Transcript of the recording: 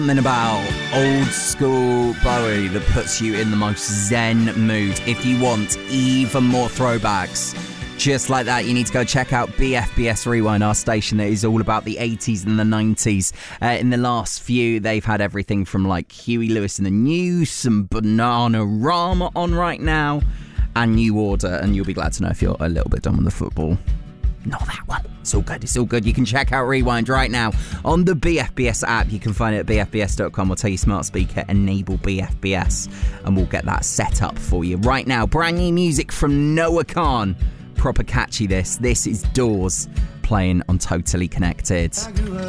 Something about old school Bowie that puts you in the most zen mood. If you want even more throwbacks just like that, you need to go check out BFBS Rewind, our station that is all about the 80s and the 90s. In the last few, they've had everything from like Huey Lewis and the News, some Bananarama on right now, and New Order. And you'll be glad to know if you're a little bit done with the football. Not that one. It's all good. It's all good. You can check out Rewind right now on the BFBS app. You can find it at bfbs.com or tell your smart speaker, enable BFBS, and we'll get that set up for you right now. Brand new music from Noah Khan. Proper catchy this. This is Doors playing on Totally Connected.